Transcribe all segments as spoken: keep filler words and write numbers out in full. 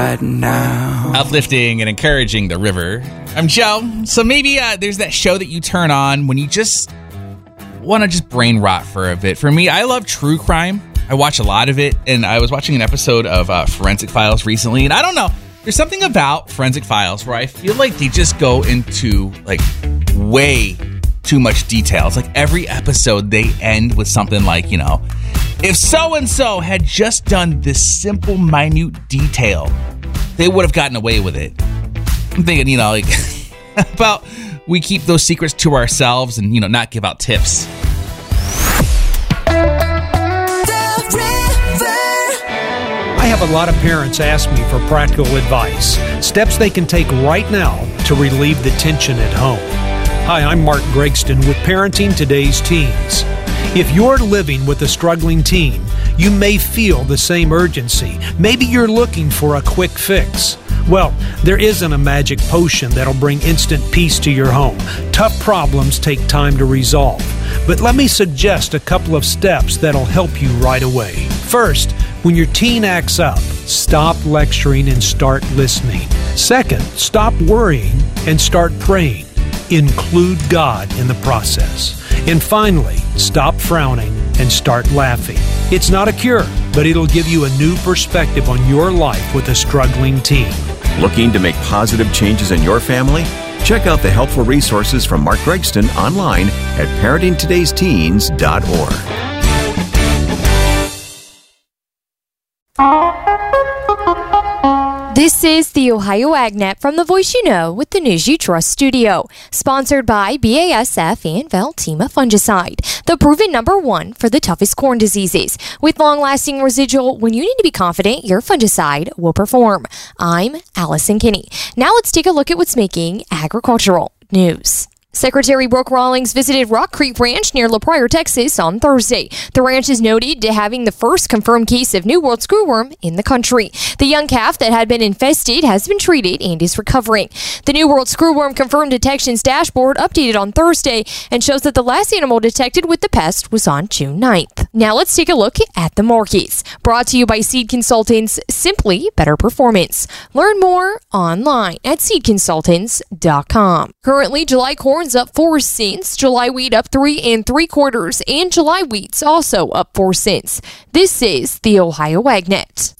now. Uplifting and encouraging the river. I'm Joe. So maybe uh, there's that show that you turn on when you just want to just brain rot for a bit. For me, I love true crime. I watch a lot of it, and I was watching an episode of uh, Forensic Files recently, and I don't know, there's something about Forensic Files where I feel like they just go into like way too much detail. It's like every episode they end with something like, you know, if so-and-so had just done this simple, minute detail, they would have gotten away with it. I'm thinking, you know, like, about we keep those secrets to ourselves and, you know, not give out tips. I have a lot of parents ask me for practical advice, steps they can take right now to relieve the tension at home. Hi, I'm Mark Gregston with Parenting Today's Teens. If you're living with a struggling teen, you may feel the same urgency. Maybe you're looking for a quick fix. Well, there isn't a magic potion that'll bring instant peace to your home. Tough problems take time to resolve. But let me suggest a couple of steps that'll help you right away. First, when your teen acts up, stop lecturing and start listening. Second, stop worrying and start praying. Include God in the process. And finally, stop frowning and start laughing. It's not a cure, but it'll give you a new perspective on your life with a struggling teen. Looking to make positive changes in your family? Check out the helpful resources from Mark Gregston online at parenting todays teens dot org. This is the Ohio AgNet from the Voice You Know with the News You Trust studio. Sponsored by B A S F and Veltima Fungicide, the proven number one for the toughest corn diseases. With long-lasting residual, when you need to be confident your fungicide will perform. I'm Allison Kinney. Now let's take a look at what's making agricultural news. Secretary Brooke Rawlings visited Rock Creek Ranch near La Pryor, Texas on Thursday. The ranch is noted to having the first confirmed case of New World screwworm in the country. The young calf that had been infested has been treated and is recovering. The New World screwworm confirmed detections dashboard updated on Thursday and shows that the last animal detected with the pest was on June ninth. Now let's take a look at the markets. Brought to you by Seed Consultants, simply better performance. Learn more online at seed consultants dot com. Currently, July corn up four cents, July wheat up three and three quarters, and July wheat's also up four cents. This is the Ohio AgNet.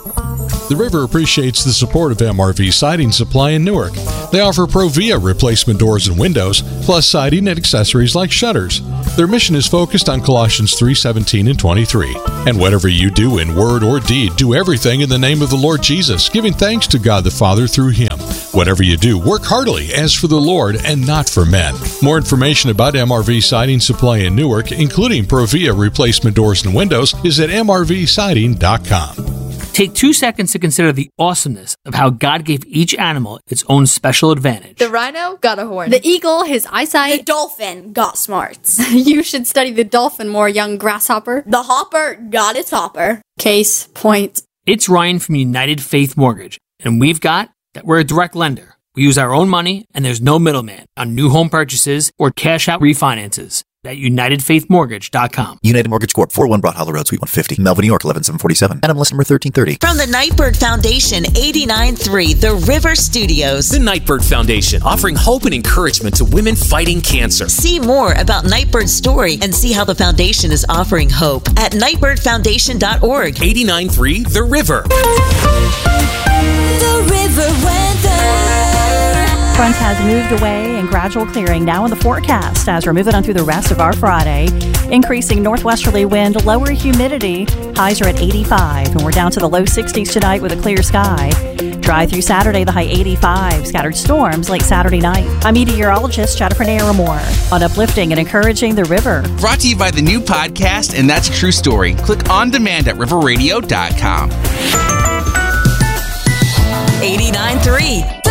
The River appreciates the support of M R V Siding Supply in Newark. They offer Provia replacement doors and windows, plus siding and accessories like shutters. Their mission is focused on Colossians three seventeen and twenty-three. And whatever you do in word or deed, do everything in the name of the Lord Jesus, giving thanks to God the Father through Him. Whatever you do, work heartily as for the Lord and not for men. More information about M R V Siding Supply in Newark, including Provia replacement doors and windows, is at M R V siding dot com. Take two seconds to consider the awesomeness of how God gave each animal its own special advantage. The rhino got a horn. The eagle, his eyesight. The dolphin got smarts. You should study the dolphin more, young grasshopper. The hopper got its hopper. Case point. It's Ryan from United Faith Mortgage, and we've got that we're a direct lender. We use our own money, and there's no middleman on new home purchases or cash out refinances. At united faith mortgage dot com. United Mortgage Corp, four oh one Broad Hollow Road, Suite one fifty, Melville, New York, eleven seven forty-seven. N M L S number thirteen thirty. From the Nightbird Foundation, eighty-nine point three, The River Studios. The Nightbird Foundation, offering hope and encouragement to women fighting cancer. See more about Nightbird's story and see how the foundation is offering hope at nightbird foundation dot org. eighty-nine point three, The River. The River Weather. Front has moved away and gradual clearing now in the forecast as we're moving on through the rest of our Friday. Increasing northwesterly wind, lower humidity. Highs are at eighty-five, and we're down to the low sixties tonight with a clear sky. Dry through Saturday, the high eighty-five. Scattered storms late Saturday night. I'm meteorologist Jennifer Naramore on Uplifting and Encouraging the River. Brought to you by the new podcast, And That's a True Story. Click on demand at river radio dot com. eighty-nine point three.